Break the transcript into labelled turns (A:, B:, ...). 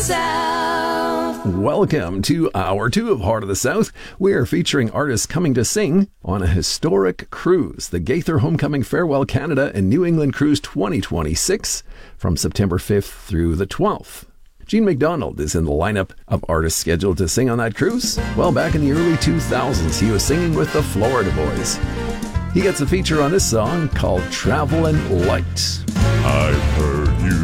A: South.
B: Welcome to Hour 2 of Heart of the South. We are featuring artists coming to sing on a historic cruise, the Gaither Homecoming Farewell Canada and New England Cruise 2026, from September 5th through the 12th. Gene McDonald is in the lineup of artists scheduled to sing on that cruise. Well, back in the early 2000s, he was singing with the Florida Boys. He gets a feature on this song called Travelin' Light.
C: I've heard you